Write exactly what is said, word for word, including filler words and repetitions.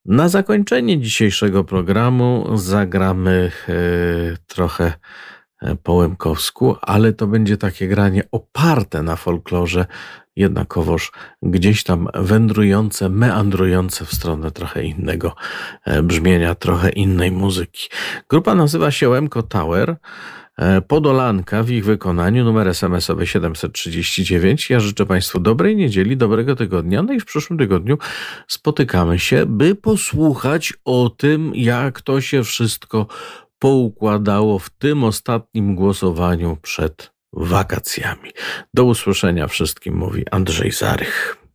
Na zakończenie dzisiejszego programu zagramy e, trochę e, po łemkowsku, ale to będzie takie granie oparte na folklorze, jednakowoż gdzieś tam wędrujące, meandrujące w stronę trochę innego e, brzmienia, trochę innej muzyki. Grupa nazywa się Łemko Tower. Podolanka w ich wykonaniu, numer es em esowy siedemset trzydzieści dziewięć. Ja życzę Państwu dobrej niedzieli, dobrego tygodnia, no i w przyszłym tygodniu spotykamy się, by posłuchać o tym, jak to się wszystko poukładało w tym ostatnim głosowaniu przed wakacjami. Do usłyszenia wszystkim, mówi Andrzej Zarych.